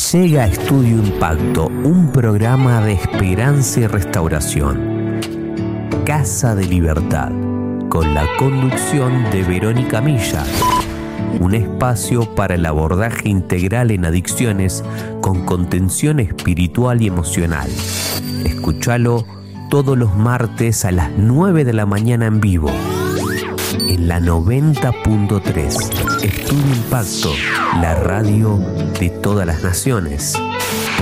Llega Estudio Impacto, un programa de esperanza y restauración. Casa de Libertad, con la conducción de Verónica Milla. Un espacio para el abordaje integral en adicciones con contención espiritual y emocional. Escúchalo todos los martes a las 9 de la mañana en vivo. En la 90.3. Estudio Impacto, la radio de todas las naciones.